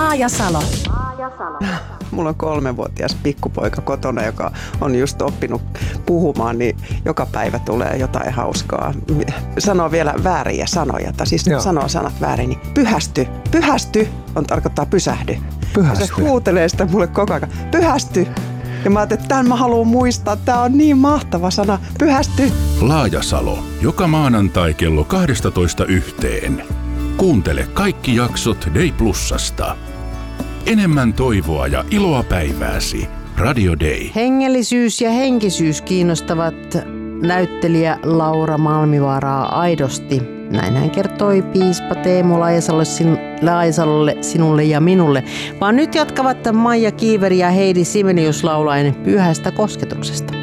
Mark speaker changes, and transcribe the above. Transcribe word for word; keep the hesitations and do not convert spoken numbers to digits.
Speaker 1: Laajasalo.
Speaker 2: Mulla on kolmevuotias pikkupoika kotona, joka on just oppinut puhumaan, niin joka päivä tulee jotain hauskaa. Sanoo vielä vääriä sanoja, tai siis Joo. sanoo sanat väärin, niin pyhästy. Pyhästy on tarkoittaa pysähdy.
Speaker 3: Pyhästy.
Speaker 2: Ja se huutelee sitä mulle koko ajan. Pyhästy. Ja mä ajattelin, että tämän mä haluan muistaa. Tää on niin mahtava sana. Pyhästy.
Speaker 4: Laajasalo. Joka maanantai kello kaksitoista yhteen. Kuuntele kaikki jaksot Day Plusasta. Enemmän toivoa ja iloa päivääsi. Radio Day.
Speaker 5: Hengellisyys ja henkisyys kiinnostavat näyttelijä Laura Malmivaaraa aidosti. Näin hän kertoi piispa Teemu Laajasalolle, sin, Laajasalolle, sinulle ja minulle. Vaan nyt jatkavat Maija Kiiveri ja Heidi Simenius laulaen Pyhästä kosketuksesta.